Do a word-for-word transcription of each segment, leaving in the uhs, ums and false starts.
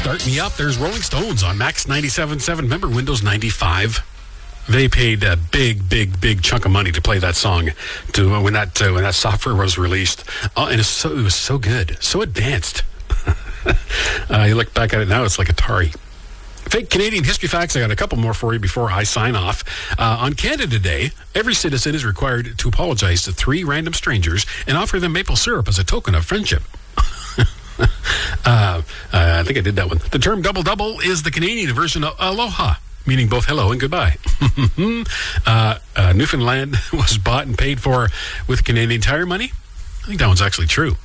Start Me Up. There's Rolling Stones on Max ninety-seven point seven. Remember Windows ninety-five? They paid a big, big, big chunk of money to play that song to uh, when that uh, when that software was released. Uh, and it's so, it was so good, so advanced. uh, you look back at it now, it's like Atari. Fake Canadian history facts. I got a couple more for you before I sign off. Uh, on Canada Day, every citizen is required to apologize to three random strangers and offer them maple syrup as a token of friendship. uh, I think I did that one. The term double-double is the Canadian version of aloha, meaning both hello and goodbye. uh, uh, Newfoundland was bought and paid for with Canadian Tire money. I think that one's actually true.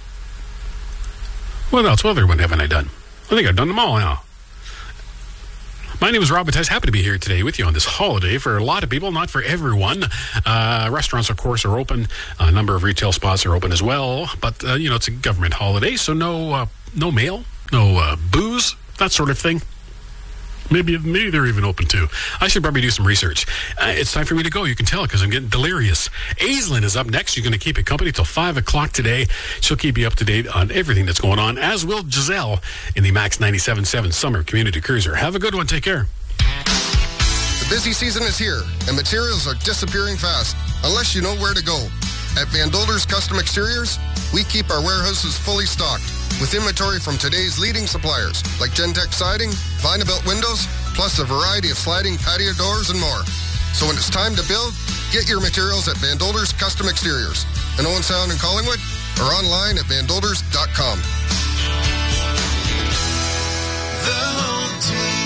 What else? What other one haven't I done? I think I've done them all now. My name is Rob Matez. Happy to be here today with you on this holiday for a lot of people, not for everyone. Uh, restaurants, of course, are open. A number of retail spots are open as well. But, uh, you know, it's a government holiday, so no uh, no mail, no uh, booze, that sort of thing. Maybe maybe they're even open too. I should probably do some research. Uh, it's time for me to go. You can tell because I'm getting delirious. Aislinn is up next. You're going to keep it company till five o'clock today. She'll keep you up to date on everything that's going on, as will Giselle in the Max ninety-seven point seven Summer Community Cruiser. Have a good one. Take care. The busy season is here, and materials are disappearing fast, unless you know where to go. At Van Dolder's Custom Exteriors, we keep our warehouses fully stocked with inventory from today's leading suppliers like Gentex Siding, Vinabelt Windows, plus a variety of sliding patio doors and more. So when it's time to build, get your materials at Van Dolder's Custom Exteriors in Owen Sound and Collingwood or online at van dolders dot com. The home team.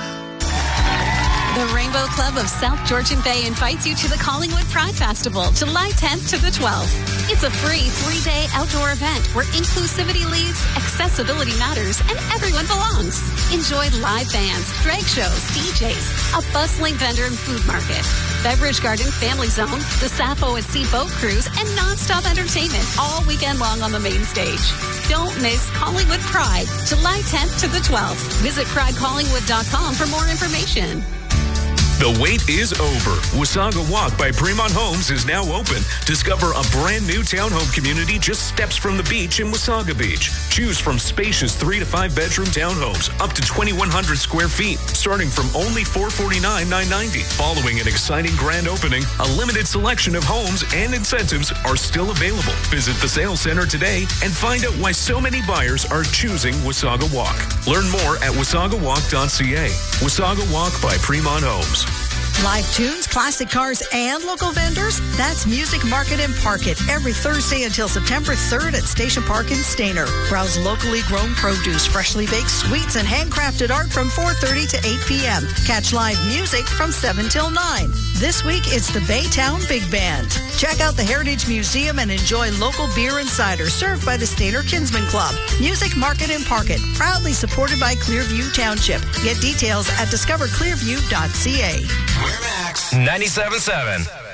The Rainbow Club of South Georgian Bay invites you to the Collingwood Pride Festival, July tenth to the twelfth. It's a free three-day outdoor event where inclusivity leads, accessibility matters, and everyone belongs. Enjoy live bands, drag shows, D Js, a bustling vendor and food market, beverage garden, family zone, the Sappho at Sea boat cruise, and non-stop entertainment all weekend long on the main stage. Don't miss Collingwood Pride, July tenth to the twelfth. Visit pride collingwood dot com for more information. The wait is over. Wasaga Walk by Fremont Homes is now open. Discover a brand new townhome community just steps from the beach in Wasaga Beach. Choose from spacious three to five bedroom townhomes up to twenty-one hundred square feet, starting from only four hundred forty-nine thousand nine hundred ninety dollars. Following an exciting grand opening, a limited selection of homes and incentives are still available. Visit the sales center today and find out why so many buyers are choosing Wasaga Walk. Learn more at wasaga walk dot c a. Wasaga Walk by Fremont Homes. Live tunes, classic cars, and local vendors? That's Music Market and Park It every Thursday until September third at Station Park in Stayner. Browse locally grown produce, freshly baked sweets, and handcrafted art from four thirty to eight p.m. Catch live music from seven till nine. This week, it's the Baytown Big Band. Check out the Heritage Museum and enjoy local beer and cider served by the Stayner Kinsman Club. Music Market and Park It, proudly supported by Clearview Township. Get details at discover clearview dot c a. We're Max ninety-seven point seven.